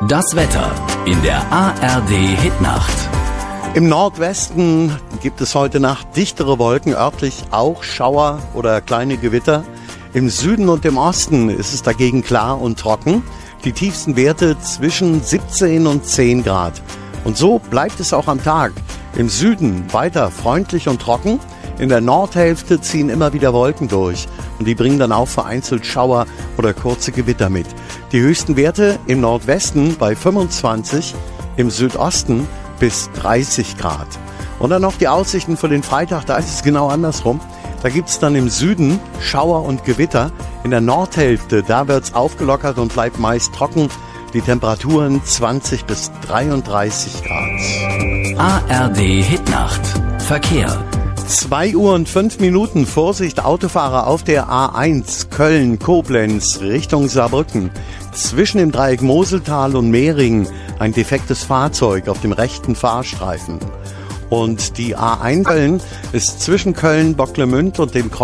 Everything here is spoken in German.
Das Wetter in der ARD Hitnacht. Im Nordwesten gibt es heute Nacht dichtere Wolken, örtlich auch Schauer oder kleine Gewitter. Im Süden und im Osten ist es dagegen klar und trocken. Die tiefsten Werte zwischen 17 und 10 Grad. Und so bleibt es auch am Tag. Im Süden weiter freundlich und trocken. In der Nordhälfte ziehen immer wieder Wolken durch. Und die bringen dann auch vereinzelt Schauer oder kurze Gewitter mit. Die höchsten Werte im Nordwesten bei 25, im Südosten bis 30 Grad. Und dann noch die Aussichten für den Freitag, da ist es genau andersrum. Da gibt es dann im Süden Schauer und Gewitter. In der Nordhälfte, da wird es aufgelockert und bleibt meist trocken. Die Temperaturen 20 bis 33 Grad. ARD Hitnacht. Verkehr. 2 Uhr und 5 Minuten. Vorsicht, Autofahrer auf der A1 Köln-Koblenz Richtung Saarbrücken. Zwischen dem Dreieck Moseltal und Mehring ein defektes Fahrzeug auf dem rechten Fahrstreifen. Und die A1 Köln ist zwischen Köln-Bocklemünd und dem